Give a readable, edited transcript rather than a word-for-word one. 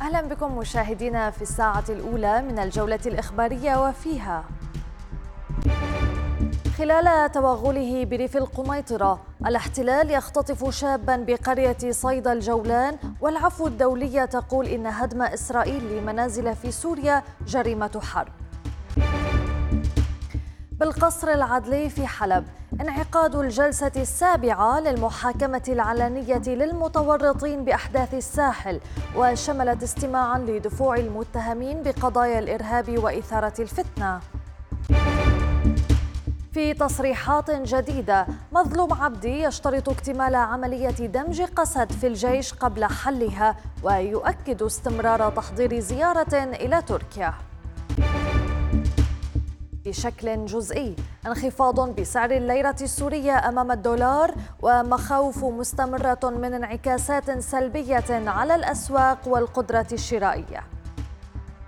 أهلا بكم مشاهدينا في الساعة الأولى من الجولة الإخبارية وفيها: خلال توغله بريف القنيطرة، الاحتلال يختطف شابا بقرية صيدا الجولان، والعفو الدولية تقول إن هدم إسرائيل لمنازل في سوريا جريمة حرب. بالقصر العدلي في حلب، انعقاد الجلسة السابعة للمحاكمة العلنية للمتورطين بأحداث الساحل، وشملت استماعا لدفوع المتهمين بقضايا الإرهاب وإثارة الفتنة. في تصريحات جديدة، مظلوم عبدي يشترط اكتمال عملية دمج قسد في الجيش قبل حلها، ويؤكد استمرار تحضير زيارة إلى تركيا. بشكل جزئي، انخفاض بسعر الليرة السورية أمام الدولار، ومخاوف مستمرة من انعكاسات سلبية على الأسواق والقدرة الشرائية.